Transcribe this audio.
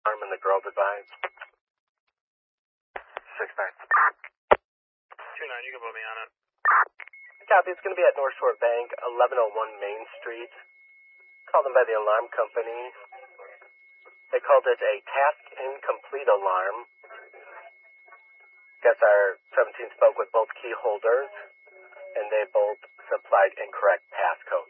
Arm in the Grove Advise. 6-9. 2-9, you can put me on it. Copy, it's going to be at North Shore Bank, 1101 Main Street. Called them by the alarm company. They called it a task incomplete alarm. Guess our 17 spoke with both key holders, and they both supplied incorrect passcode.